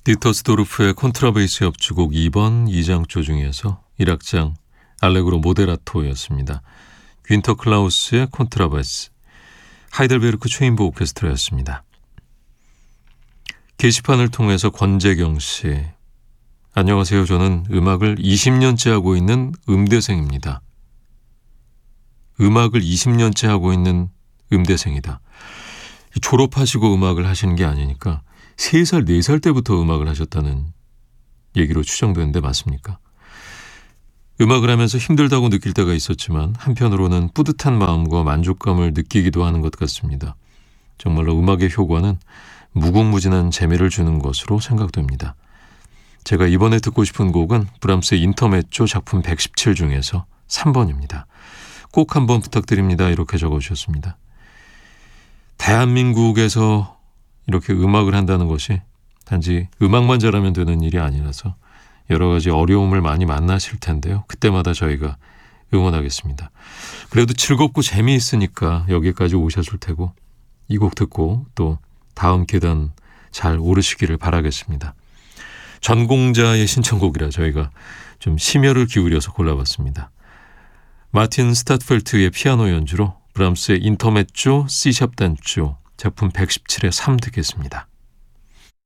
디터스도르프의 콘트라베이스 협주곡 2번 2장조 중에서 1악장 알레그로 모데라토였습니다. 귄터 클라우스의 콘트라베이스, 하이델베르크 체인버 오케스트라였습니다. 게시판을 통해서 권재경 씨, 안녕하세요. 저는 음악을 20년째 하고 있는 음대생입니다. 음악을 20년째 하고 있는 음대생이다. 졸업하시고 음악을 하시는 게 아니니까 3살, 4살 때부터 음악을 하셨다는 얘기로 추정되는데 맞습니까? 음악을 하면서 힘들다고 느낄 때가 있었지만 한편으로는 뿌듯한 마음과 만족감을 느끼기도 하는 것 같습니다. 정말로 음악의 효과는 무궁무진한 재미를 주는 것으로 생각됩니다. 제가 이번에 듣고 싶은 곡은 브람스의 인터메조 작품 117 중에서 3번입니다. 꼭 한번 부탁드립니다. 이렇게 적어주셨습니다. 대한민국에서 이렇게 음악을 한다는 것이 단지 음악만 잘하면 되는 일이 아니라서 여러 가지 어려움을 많이 만나실 텐데요. 그때마다 저희가 응원하겠습니다. 그래도 즐겁고 재미있으니까 여기까지 오셨을 테고 이 곡 듣고 또 다음 계단 잘 오르시기를 바라겠습니다. 전공자의 신청곡이라 저희가 좀 심혈을 기울여서 골라봤습니다. 마틴 스타트펠트의 피아노 연주로 브람스의 인터메조 C샵 단조 작품 117의 3 듣겠습니다.